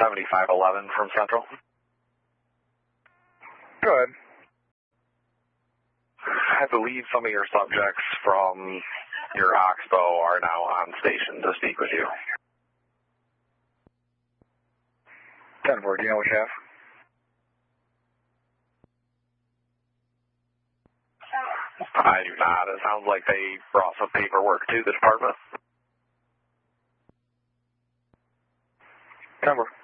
7511 from Central. Go ahead. I believe some of your subjects from your Oxbow are now on station to speak with you. 10-4, do you know what you have? I do not. It sounds like they brought some paperwork to the department. 10-4.